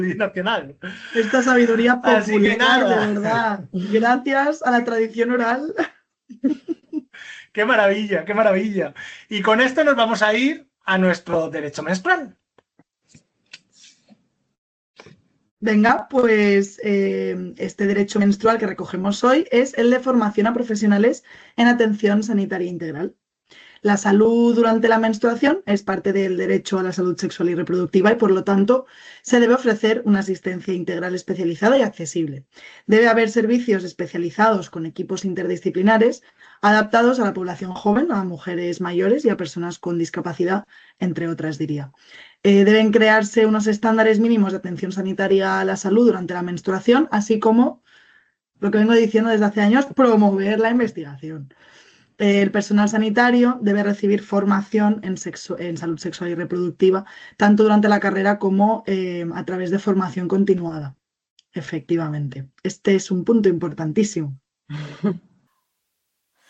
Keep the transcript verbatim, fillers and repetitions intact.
nacional. Esta sabiduría Así que popular, de nada. verdad. Gracias a la tradición oral. ¡Qué maravilla, qué maravilla! Y con esto nos vamos a ir a nuestro derecho menstrual. Venga, pues eh, este derecho menstrual que recogemos hoy es el de formación a profesionales en atención sanitaria integral. La salud durante la menstruación es parte del derecho a la salud sexual y reproductiva y, por lo tanto, se debe ofrecer una asistencia integral especializada y accesible. Debe haber servicios especializados con equipos interdisciplinares adaptados a la población joven, a mujeres mayores y a personas con discapacidad, entre otras, diría. Eh, deben crearse unos estándares mínimos de atención sanitaria a la salud durante la menstruación, así como, lo que vengo diciendo desde hace años, promover la investigación. El personal sanitario debe recibir formación en, sexo, en salud sexual y reproductiva, tanto durante la carrera como eh, a través de formación continuada. Efectivamente, este es un punto importantísimo.